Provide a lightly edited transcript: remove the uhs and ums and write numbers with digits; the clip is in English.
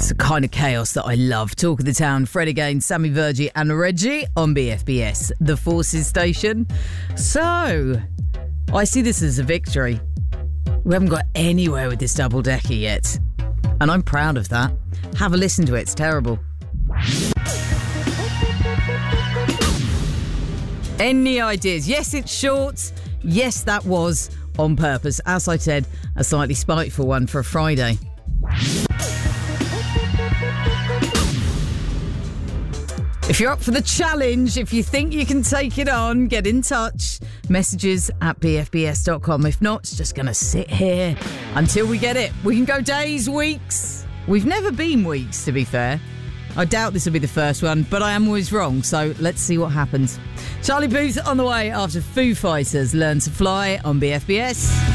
the kind of chaos that I love. Talk of the Town, Fred again, Sammy Virgie and Reggie on BFBS, the Forces station. So, I see this as a victory. We haven't got anywhere with this double-decker yet. And I'm proud of that. Have a listen to it, it's terrible. Any ideas? Yes, it's short. Yes, that was on purpose. As I said, a slightly spiteful one for a Friday. If you're up for the challenge, if you think you can take it on, get in touch. Messages at bfbs.com. If not, it's just going to sit here until we get it. We can go days, weeks. We've never been weeks, to be fair. I doubt this will be the first one, but I am always wrong, so let's see what happens. Charlie Puth on the way after Foo Fighters Learn to Fly on BFBS.